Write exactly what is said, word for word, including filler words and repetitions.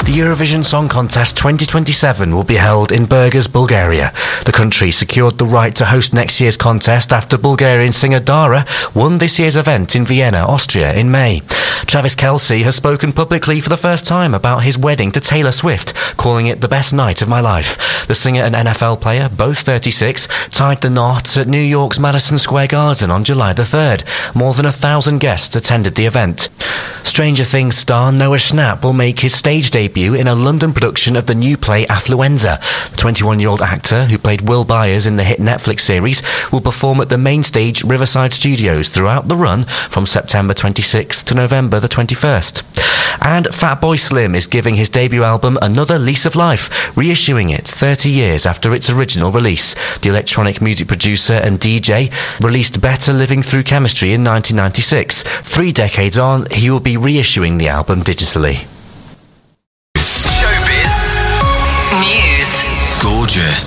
The Eurovision Song Contest twenty twenty-seven will be held in Burgas, Bulgaria. The country secured the right to host next year's contest after Bulgarian singer Dara won this year's event in Vienna, Austria in May. Travis Kelce has spoken publicly for the first time about his wedding to Taylor Swift, calling it the best night of my life. The singer and N F L player, both thirty-six, tied the knot at New York's Madison Square Garden on July the third. More than a thousand guests attended the event. Stranger Things star Noah Schnapp will make his stage debut in a London production of the new play Affluenza. The twenty-one-year-old actor, who played Will Byers in the hit Netflix series, will perform at the main stage Riverside Studios throughout the run from September twenty-sixth to November the twenty-first. And Fatboy Slim is giving his debut album another lease of life, reissuing it thirty years after its original release. The electronic music producer and D J released Better Living Through Chemistry in nineteen ninety-six. Three decades on, he will be reissuing the album digitally. Showbiz. News. Gorgeous.